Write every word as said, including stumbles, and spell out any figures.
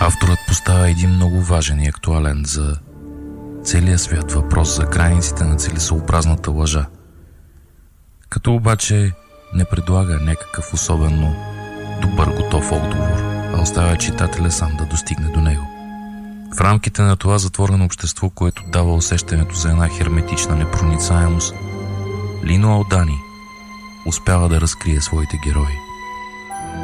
Авторът поставя един много важен и актуален за целия свят въпрос за границите на целесъобразната лъжа, като обаче не предлага някакъв особено добър готов отговор, а оставя читателя сам да достигне до него. В рамките на това затворено общество, което дава усещането за една херметична непроницаемост, Лино Алдани успява да разкрие своите герои.